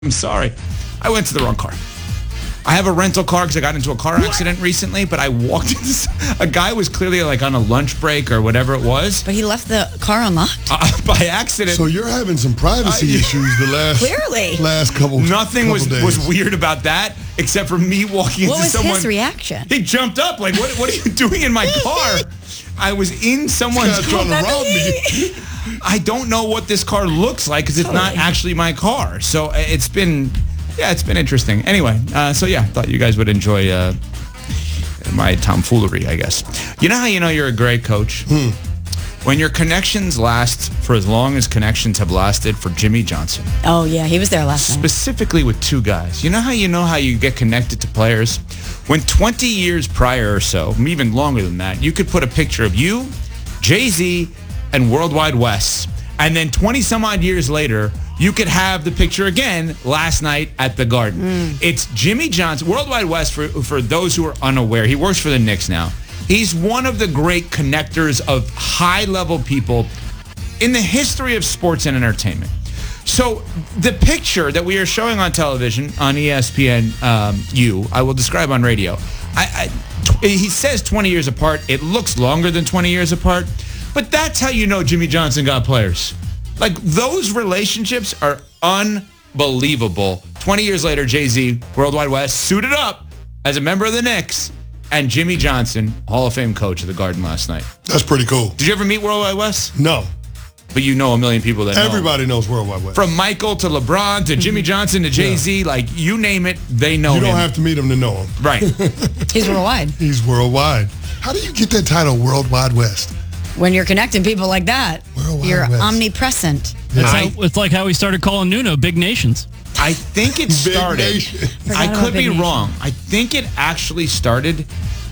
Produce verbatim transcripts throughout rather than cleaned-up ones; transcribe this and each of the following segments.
I'm sorry. I went to the wrong car. I have a rental car because I got into a car accident recently, but I walked into... A guy was clearly like on a lunch break or whatever it was. But he left the car unlocked? Uh, by accident. So you're having some privacy I, issues the last... Clearly. Last couple Nothing couple was days. was weird about that except for me walking what into was someone... his reaction? He jumped up like, what, what are you doing in my car? I was in someone's This guy's trying to rob me. I don't know what this car looks like because it's totally. not actually my car. So it's been... Yeah, it's been interesting. Anyway, uh, so yeah, thought you guys would enjoy uh, my tomfoolery, I guess. You know how you know you're a great coach? Hmm. When your connections last for as long as connections have lasted for Jimmy Johnson. Oh, yeah, he was there last night. Specifically with two guys. You know how you know how you get connected to players? When twenty years prior or so, even longer than that, you could put a picture of you, Jay-Z, and Worldwide Wes. And then twenty some odd years later, you could have the picture again last night at the Garden. Mm. It's Jimmy Johnson. Worldwide Wes, for, for those who are unaware, he works for the Knicks now. He's one of the great connectors of high-level people in the history of sports and entertainment. So the picture that we are showing on television on E S P N um, U, I will describe on radio. I, I, he says twenty years apart. It looks longer than twenty years apart. But that's how you know Jimmy Johnson got players. Like, those relationships are unbelievable. twenty years later, Jay-Z, Worldwide Wes, suited up as a member of the Knicks, and Jimmy Johnson, Hall of Fame coach of the Garden last night. That's pretty cool. Did you ever meet Worldwide Wes? No. But you know a million people that know Everybody knows Worldwide Wes. From Michael to LeBron to Jimmy Johnson to Jay-Z, yeah. Like, you name it, they know him. You don't him. have to meet him to know him. Right. He's worldwide. He's worldwide. How do you get that title, Worldwide West? When you're connecting people like that, Worldwide you're West. omnipresent. Yeah. It's, I, how, it's like how we started calling Nuno Big Nations. I think it started. I could be Nation. wrong. I think it actually started,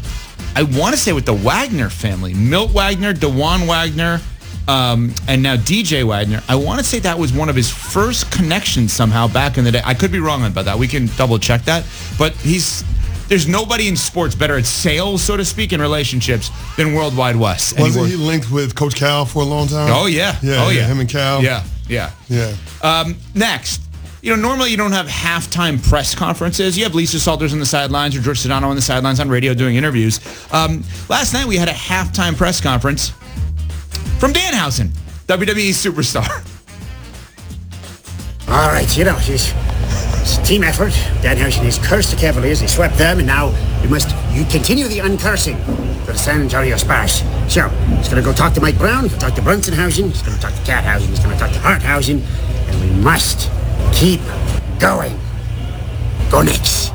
I want to say with the Wagner family. Milt Wagner, DeJuan Wagner, um, and now D J Wagner. I want to say that was one of his first connections somehow back in the day. I could be wrong about that. We can double check that. But he's... There's nobody in sports better at sales, so to speak, in relationships than Worldwide Wes. Wasn't he linked with Coach Cal for a long time? Oh, yeah. Yeah, oh, yeah. Him and Cal. Yeah, yeah. Yeah. Um, next, you know, normally you don't have halftime press conferences. You have Lisa Salters on the sidelines or George Sedano on the sidelines on radio doing interviews. Um, last night we had a halftime press conference from Danhausen, W W E superstar. All right, you know, it's, it's a team effort. Danhausen has cursed the Cavaliers. He swept them, and now we must you continue the uncursing for the San Antonio Spurs. So, he's going to go talk to Mike Brown. He's going to talk to Brunsonhausen. He's going to talk to Cathausen. He's going to talk to Harthausen. And we must keep going. Go Knicks.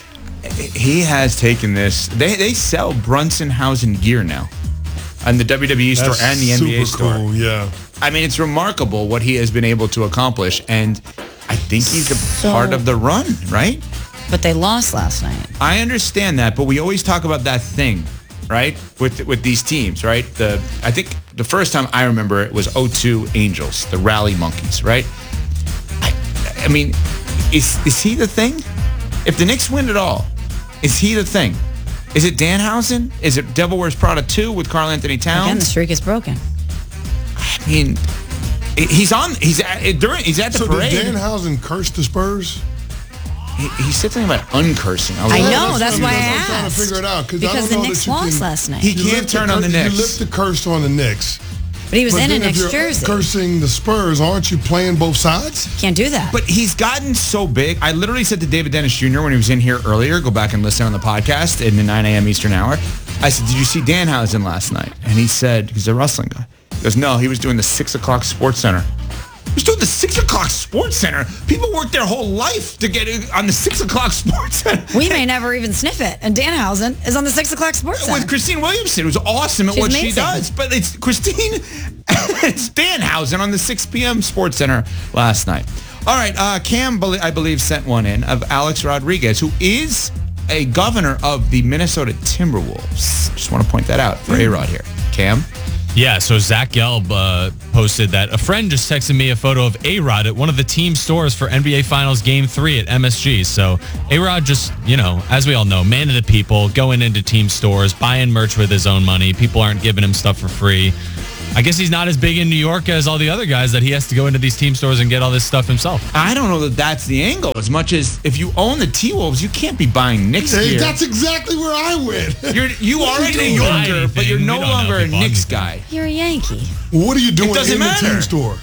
He has taken this. They they sell Brunsonhausen gear now on the W W E That's store and the N B A super store. Cool, yeah. I mean, it's remarkable what he has been able to accomplish, and I think he's a So- part of the run, right? But they lost last night. I understand that, but we always talk about that thing, right? With with these teams, right? The I think the first time I remember it was oh two Angels, the Rally Monkeys, right? I, I mean, is is he the thing? If the Knicks win it all, is he the thing? Is it Danhausen? Is it Devil Wears Prada two with Karl Anthony Towns? Again, the streak is broken. I mean, he's on. He's at, during. He's at the so parade. did Danhausen curse the Spurs? He, he said something about uncursing. I, was I like, know, that's why I I'm trying to asked. figure it out. I Because don't the know Knicks that you lost can- last night. He You can't lift the turn on the cur- Knicks. You lift the curse on the Knicks. But he was But in a then if Knicks you're jersey. cursing the Spurs, aren't you playing both sides? Can't do that. But he's gotten so big. I literally said to David Dennis Junior when he was in here earlier, go back and listen on the podcast in the nine a.m. Eastern hour. I said, did you see Danhausen last night? And he said, he's a wrestling guy. He goes, no, he was doing the six o'clock Sports Center. He was doing the six o'clock Sports Center. People work their whole life to get on the six o'clock Sports Center. we may never even sniff it. And Danhausen is on the six o'clock sports center. With Christine Williamson, who's awesome at She's what she amazing. does. But it's Christine, it's Danhausen on the six p.m. Sports Center last night. All right, uh, Cam, I believe, sent one in of Alex Rodriguez, who is a governor of the Minnesota Timberwolves. Just want to point that out for A-Rod here. Cam? Yeah, so Zach Gelb uh, posted that a friend just texted me a photo of A-Rod at one of the team stores for N B A Finals Game three at M S G. So A-Rod just, you know, as we all know, man of the people, going into team stores, buying merch with his own money. People aren't giving him stuff for free. I guess he's not as big in New York as all the other guys that he has to go into these team stores and get all this stuff himself. I don't know that that's the angle. As much as if you own the T-Wolves, you can't be buying Knicks Hey, gear. that's exactly where I went. You're, you What are are a you New doing? Yorker, Anything. but you're no We don't know longer a people Knicks anything. guy. You're a Yankee. What are you doing It doesn't in matter. the team store?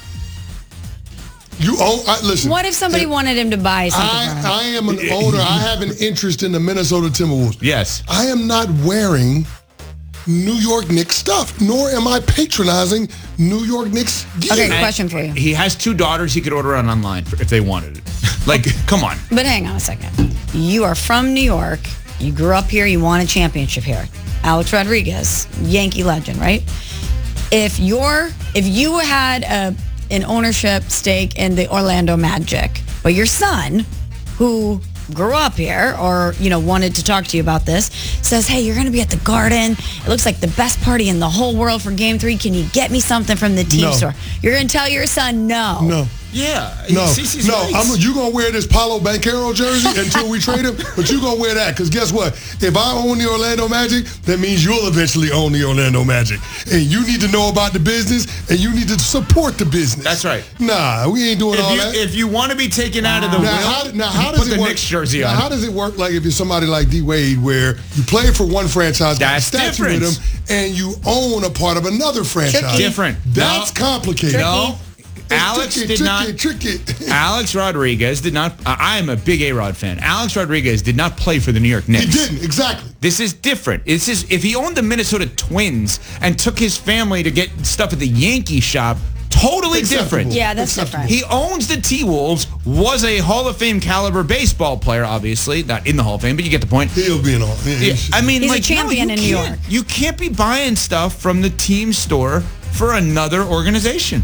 You own. I, listen. What if somebody if wanted him to buy something I, from him? I am an owner. I have an interest in the Minnesota Timberwolves. Yes. I am not wearing New York Knicks stuff, nor am I patronizing New York Knicks gear. Okay, question for you. He has two daughters. He could order it online if they wanted it. Like, come on. But hang on a second. You are from New York. You grew up here. You won a championship here. Alex Rodriguez, Yankee legend, right? If you're, if you had a, an ownership stake in the Orlando Magic, but your son, who grew up here or, you know, wanted to talk to you about this, says, hey, you're going to be at the Garden. It looks like the best party in the whole world for game three. Can you get me something from the team No. store? You're going to tell your son no. No. Yeah. No, Cece's no, right. I'm, you gonna wear this Paulo Banchero jersey until we trade him, but you gonna wear that because guess what? If I own the Orlando Magic, that means you'll eventually own the Orlando Magic, and you need to know about the business, and you need to support the business. That's right. Nah, we ain't doing If all you, that. if you want to be taken out of the now, will, how, now, how you does put it the work? Knicks jersey now, on. how does it work? Like if you're somebody like D Wade, where you play for one franchise, got a That's statue different. with him, and you own a part of another franchise. Tricky. Different. That's No. complicated. No. It's Alex tricky, did tricky, not. Tricky. Alex Rodriguez did not. I am a big A-Rod fan. Alex Rodriguez did not play for the New York Knicks. He didn't exactly. This is different. This is if he owned the Minnesota Twins and took his family to get stuff at the Yankee shop. Totally Acceptable. different. Yeah, that's Acceptable. different. He owns the T-Wolves, was a Hall of Fame caliber baseball player, obviously. Not in the Hall of Fame, but you get the point. He'll be in all. Yeah, Yeah, I mean, He's a like, champion no, you in New can't- York. You can't be buying stuff from the team store for another organization.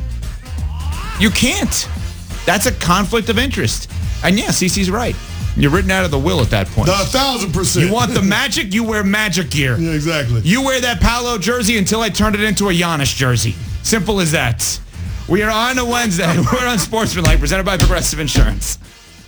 You can't. That's a conflict of interest. And yeah, Cece's right. You're written out of the will at that point. A thousand percent. You want the Magic, you wear Magic gear. Yeah, exactly. You wear that Paolo jersey until I turn it into a Giannis jersey. Simple as that. We are on a Wednesday. We're on Sportsmanlike, presented by Progressive Insurance.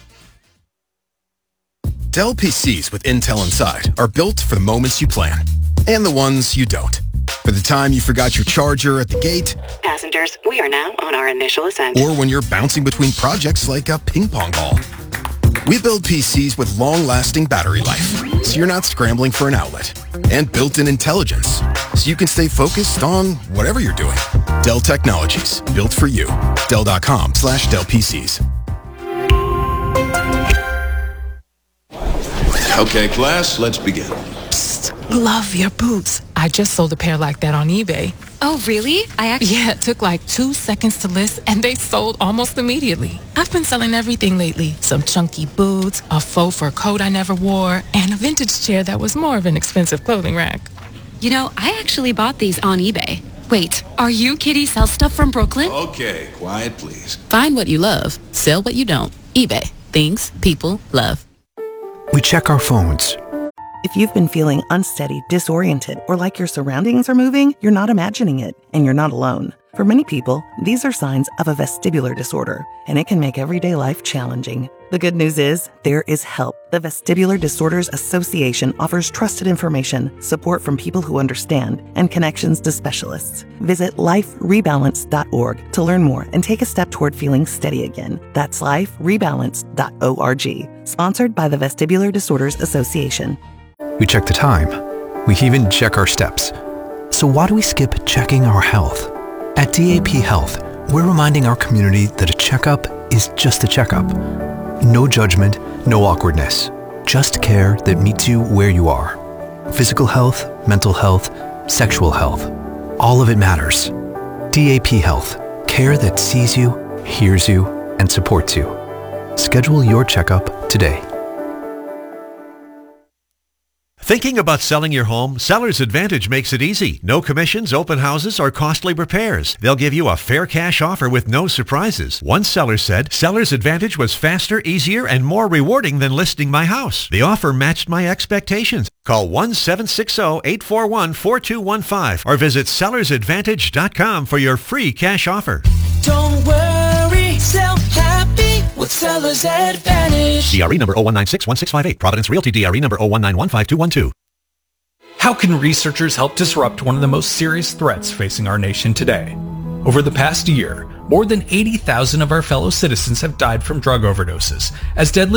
Dell P Cs with Intel inside are built for the moments you plan and the ones you don't. For the time you forgot your charger at the gate, Passengers, we are now on our initial ascent. or when you're bouncing between projects like a ping pong ball. We build P Cs with long-lasting battery life, so you're not scrambling for an outlet. And built-in intelligence, so you can stay focused on whatever you're doing. Dell Technologies, built for you. Dell.com slash Dell PCs. Okay, class, let's begin. Love your boots. I just sold a pair like that on eBay. Oh, really? I actually... Yeah, it took like two seconds to list and they sold almost immediately. I've been selling everything lately. Some chunky boots, a faux fur coat I never wore, and a vintage chair that was more of an expensive clothing rack. You know, I actually bought these on eBay. Wait, are you Kitty Sell Stuff from Brooklyn? Okay, quiet, please. Find what you love. Sell what you don't. eBay. Things people love. We check our phones. If you've been feeling unsteady, disoriented, or like your surroundings are moving, you're not imagining it, and you're not alone. For many people, these are signs of a vestibular disorder, and it can make everyday life challenging. The good news is, there is help. The Vestibular Disorders Association offers trusted information, support from people who understand, and connections to specialists. Visit life rebalance dot org to learn more and take a step toward feeling steady again. That's life rebalance dot org. Sponsored by the Vestibular Disorders Association. We check the time. We even check our steps. So why do we skip checking our health? At D A P Health, we're reminding our community that a checkup is just a checkup. No judgment, no awkwardness. Just care that meets you where you are. Physical health, mental health, sexual health. All of it matters. D A P Health. Care that sees you, hears you, and supports you. Schedule your checkup today. Thinking about selling your home? Seller's Advantage makes it easy. No commissions, open houses, or costly repairs. They'll give you a fair cash offer with no surprises. One seller said, Seller's Advantage was faster, easier, and more rewarding than listing my house. The offer matched my expectations. Call one seven six zero, eight four one, four two one five or visit sellers advantage dot com for your free cash offer. Don't worry, sell happy with Seller's Advantage. D R E number zero one nine six one six five eight. Providence Realty D R E number zero one nine one five two one two. How can researchers help disrupt one of the most serious threats facing our nation today? Over the past year, more than eighty thousand of our fellow citizens have died from drug overdoses, as deadly